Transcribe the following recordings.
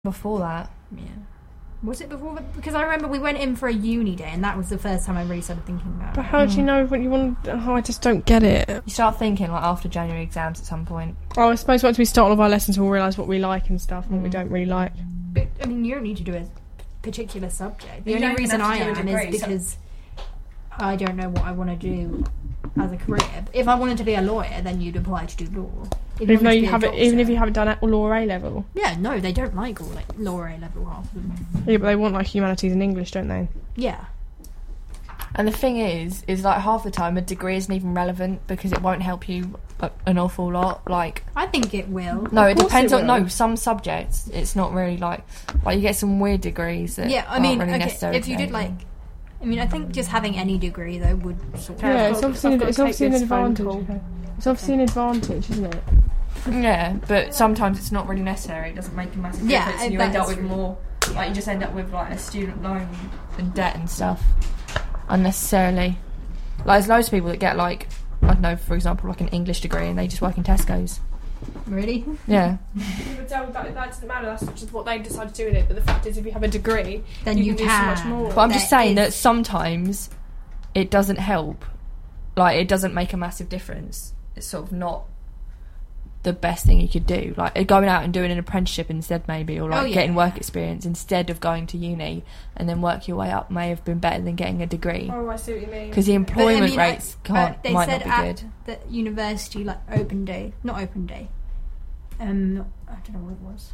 before that. Yeah. Was it before? Because I remember we went in for a uni day, and that was the first time I really started thinking about it. But how do you know what you want? Oh, I just don't get it. You start thinking like after January exams at some point. Oh, I suppose once we start all of our lessons, we'll realise what we like and stuff, and what we don't really like. But, I mean, you don't need to do a particular subject. The You only don't reason have to I do a am degree, is because I don't know what I want to do as a career. If I wanted to be a lawyer, then you'd apply to do law. Even though you haven't, even if you haven't done law A level. Yeah, no, they don't like all law A level, half of them. Yeah, but they want like humanities and English, don't they? Yeah. And the thing is like half the time a degree isn't even relevant because it won't help you an awful lot. Like, I think it will. no, it depends it on some subjects. It's not really like you get some weird degrees that Yeah, I mean, aren't really okay, necessary. if you did like, I mean, I think just having any degree though would sort of. Yeah, it's obviously an advantage. call. Okay. It's obviously an advantage, isn't it? Yeah, but sometimes it's not really necessary. It doesn't make a massive difference, and you end up with more. Like, you just end up with like a student loan and debt and stuff unnecessarily. Like, there's loads of people that get like, I don't know, for example, like an English degree and they just work in Tesco's. Really? Yeah. But that doesn't matter. That's just what they decide to do with it. But the fact is, if you have a degree, Then you can do so much more. But I'm just saying that sometimes it doesn't help. Like, it doesn't make a massive difference. It's sort of not the best thing you could do. Like, going out and doing an apprenticeship instead, maybe, or like getting work experience instead of going to uni and then work your way up may have been better than getting a degree. Oh, I see what you mean. Because the employment rates might they not said be at good. the university, like not open day. I don't know what it was.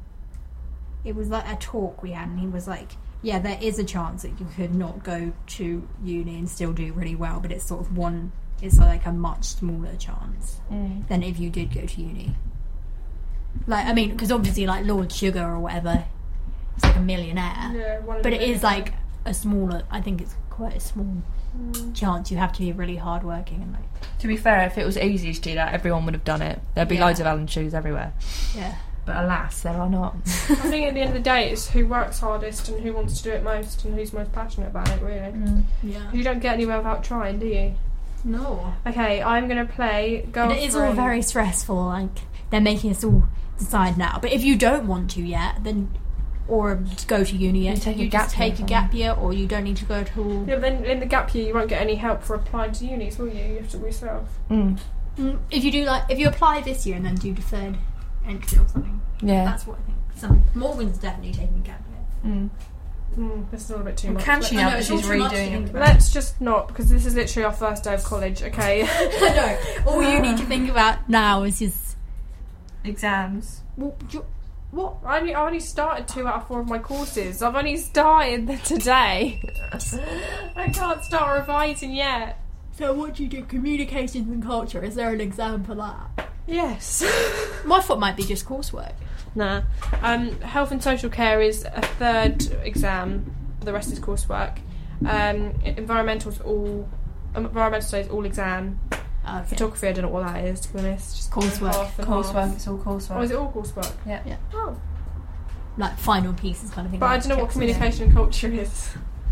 It was like a talk we had, and he was like, "Yeah, there is a chance that you could not go to uni and still do really well, but it's sort of it's like a much smaller chance than if you did go to uni." Like, I mean, because obviously, like Lord Sugar or whatever, it's like a millionaire, but it is like a smaller. I think it's quite a small chance. You have to be really hardworking and like. To be fair, if it was easy to do that, everyone would have done it. There'd be loads of Alan shoes everywhere. Yeah. But alas, there are not. I think at the end of the day, it's who works hardest and who wants to do it most and who's most passionate about it, really. Yeah. You don't get anywhere without trying, do you? No. Okay, I'm going to play Girlfriend. And it is all very stressful, like, they're making us all decide now. But if you don't want to yet, then, or go to uni yet, take you a gap just year take a gap year, or you don't need to go at all. Yeah, but then in the gap year, you won't get any help for applying to unis, will you? You have to do yourself. If you do, like, if you apply this year and then do deferred entry or something. Yeah. That's what I think. Morgan's definitely taking a gap year. This is all a bit too much. Can she now that it's she's all too much to redoing think it? about. Let's just not, because this is literally our first day of college, okay? I know. All you need to think about now is just... Exams. What? I only started 2 out of 4 of my courses. I've only started today. I can't start revising yet. So what do you do? Communications and culture. Is there an exam for that? Yes. My thought might be just coursework. Nah. Health and social care is a 3rd exam. The rest is coursework. Environmental studies all exam. Okay. Photography, I don't know what that is, to be honest. Just Coursework. half and Coursework, half. it's all coursework. Oh, is it all coursework? Yeah. Oh. Like final pieces kind of thing. But I don't know what communication and culture is.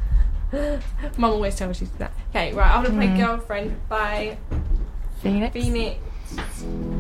Mum always tells me that. Okay, right, I'm going to play Girlfriend by Phoenix. Phoenix.